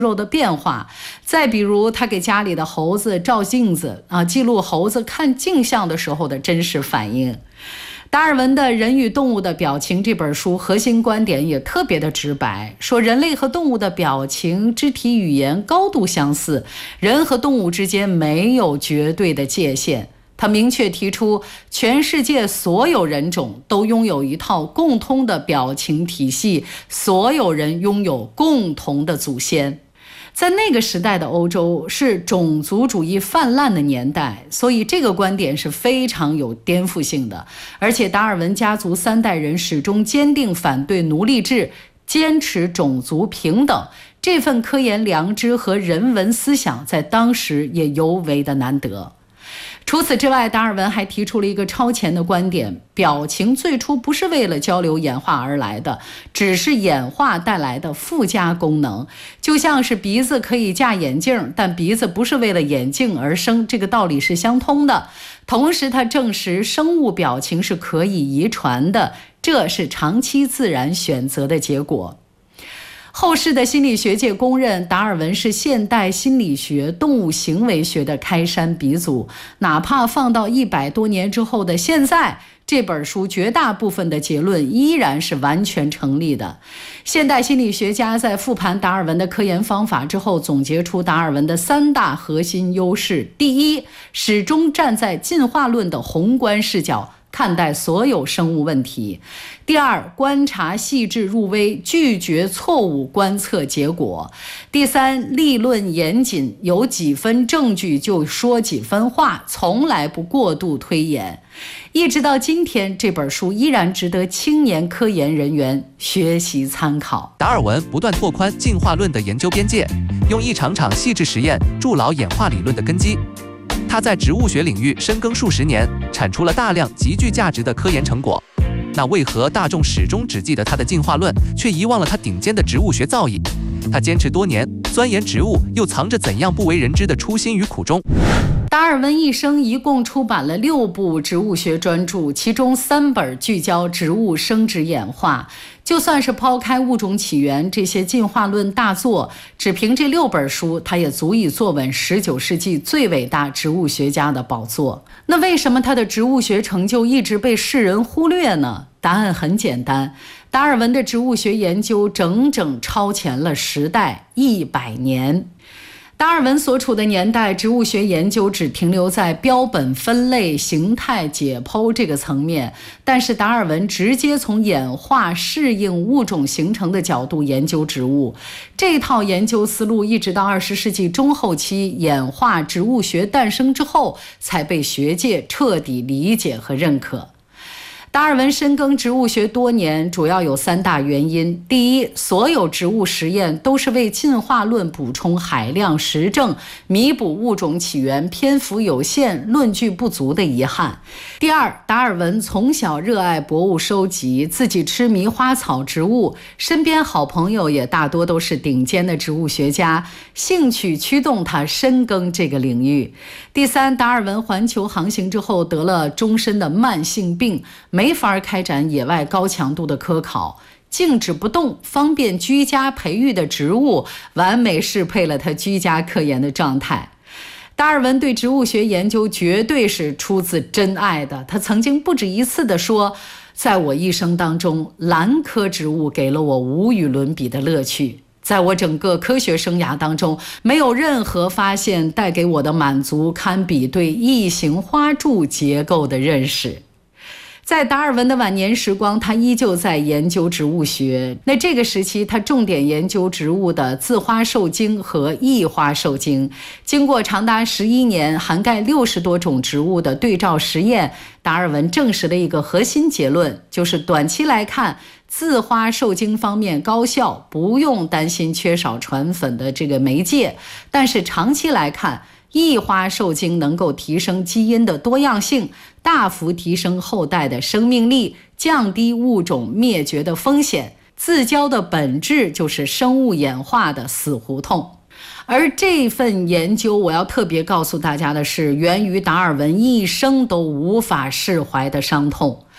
肉的变化。再比如，他给家里的猴子照镜子记录猴子看镜像的时候的真实反应。达尔文的《人与动物的表情》这本书核心观点也特别的直白，说人类和动物的表情、肢体语言高度相似，人和动物之间没有绝对的界限。他明确提出，全世界所有人种都拥有一套共通的表情体系，所有人拥有共同的祖先。在那个时代的欧洲是种族主义泛滥的年代，所以这个观点是非常有颠覆性的。而且达尔文家族3代人始终坚定反对奴隶制，坚持种族平等，这份科研良知和人文思想在当时也尤为的难得。除此之外，达尔文还提出了一个超前的观点，表情最初不是为了交流演化而来的，只是演化带来的附加功能。就像是鼻子可以架眼镜，但鼻子不是为了眼镜而生，这个道理是相通的。同时他证实生物表情是可以遗传的，这是长期自然选择的结果。后世的心理学界公认，达尔文是现代心理学、动物行为学的开山鼻祖。哪怕放到100多年之后的现在，这本书绝大部分的结论依然是完全成立的。现代心理学家在复盘达尔文的科研方法之后，总结出达尔文的3大核心优势：第一，始终站在进化论的宏观视角看待所有生物问题；第二，观察细致入微，拒绝错误观测结果；第三，立论严谨，有几分证据就说几分话，从来不过度推演。一直到今天，这本书依然值得青年科研人员学习参考。 达尔文不断拓宽进化论的研究边界，用一场场细致实验筑牢演化理论的根基。他在植物学领域深耕数十年，产出了大量极具价值的科研成果。那为何大众始终只记得他的进化论，却遗忘了他顶尖的植物学造诣？他坚持多年，钻研植物，又藏着怎样不为人知的初心与苦衷？ 达尔文一生一共出版了6部植物学专著，其中3本聚焦植物生殖演化。就算是抛开物种起源这些进化论大作，只凭这6本书，他也足以坐稳19世纪最伟大植物学家的宝座。那为什么他的植物学成就一直被世人忽略呢？答案很简单，达尔文的植物学研究整整超前了时代100年。达尔文所处的年代，植物学研究只停留在标本分类、形态解剖这个层面，但是达尔文直接从演化、适应、物种形成的角度研究植物。这套研究思路一直到20世纪中后期，演化植物学诞生之后，才被学界彻底理解和认可。达尔文深耕植物学多年，主要有3大原因。第一，所有植物实验都是为进化论补充海量实证，弥补物种起源篇幅有限、论据不足的遗憾。第二，达尔文从小热爱博物收集，自己痴迷花草植物，身边好朋友也大多都是顶尖的植物学家，兴趣驱动他深耕这个领域。第三，达尔文环球航行之后得了终身的慢性病，没法开展野外高强度的科考，静止不动、方便居家培育的植物，完美适配了他居家科研的状态。达尔文对植物学研究绝对是出自真爱的，他曾经不止一次地说，在我一生当中，兰科植物给了我无与伦比的乐趣。在我整个科学生涯当中，没有任何发现带给我的满足堪比对异形花柱结构的认识。在达尔文的晚年时光，他依旧在研究植物学。那这个时期，他重点研究植物的自花受精和异花受精。经过长达11年、涵盖60多种植物的对照实验，达尔文证实了一个核心结论，就是短期来看，自花受精方面高效，不用担心缺少传粉的这个媒介。但是长期来看，异花受精能够提升基因的多样性，大幅提升后代的生命力，降低物种灭绝的风险。自交的本质就是生物演化的死胡同。而这份研究，我要特别告诉大家的是，源于达尔文一生都无法释怀的伤痛。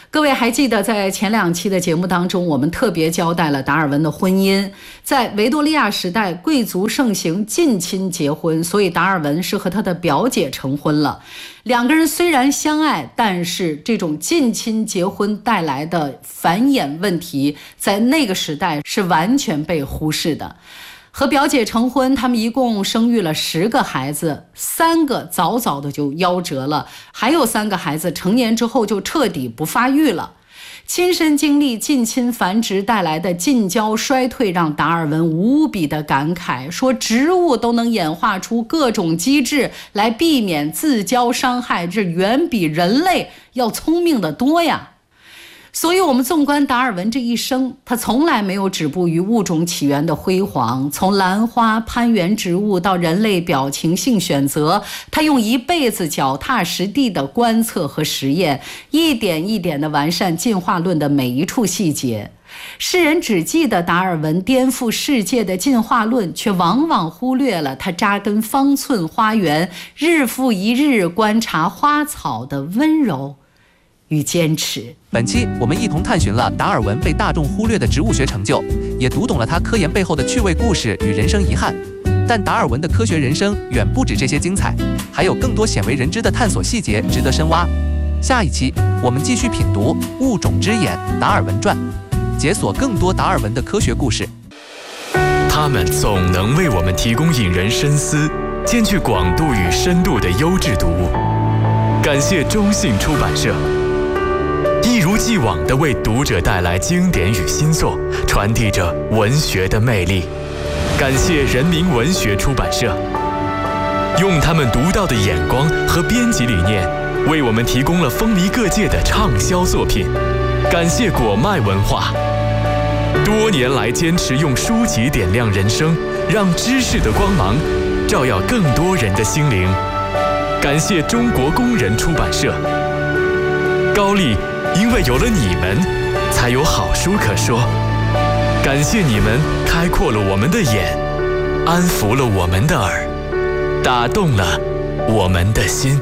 各位还记得在前2期的节目当中，我们特别交代了达尔文的婚姻。在维多利亚时代，贵族盛行近亲结婚，所以达尔文是和他的表姐成婚了。2个人虽然相爱，但是这种近亲结婚带来的繁衍问题，在那个时代是完全被忽视的。和表姐成婚，他们一共生育了10个孩子，3个早早的就夭折了，还有3个孩子成年之后就彻底不发育了。亲身经历近亲繁殖带来的近交衰退，让达尔文无比的感慨，说植物都能演化出各种机制来避免自交伤害，这远比人类要聪明得多呀。所以我们纵观达尔文这一生，他从来没有止步于物种起源的辉煌，从兰花、攀援植物到人类表情性选择，他用一辈子脚踏实地的观测和实验，一点一点地完善进化论的每一处细节。世人只记得达尔文颠覆世界的进化论，却往往忽略了他扎根方寸花园，日复一日观察花草的温柔与坚持。 本期我们一同探寻了达尔文被大众忽略的植物学成就，也读懂了他科研背后的趣味故事与人生遗憾。但达尔文的科学人生远不止这些精彩，还有更多鲜为人知的探索细节值得深挖。下一期我们继续品读《物种之眼》达尔文传，解锁更多达尔文的科学故事。 他们总能为我们提供引人深思、兼具广度与深度的优质读物。感谢中信出版社，一如既往地为读者带来经典与新作，传递着文学的魅力。感谢人民文学出版社，用他们独到的眼光和编辑理念，为我们提供了风靡各界的畅销作品。感谢果麦文化，多年来坚持用书籍点亮人生，让知识的光芒照耀更多人的心灵。感谢中国工人出版社，高丽因为有了你们，才有好书可说。感谢你们开阔了我们的眼，安抚了我们的耳，打动了我们的心。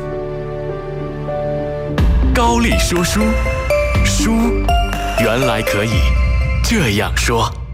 高丽说书，书原来可以这样说。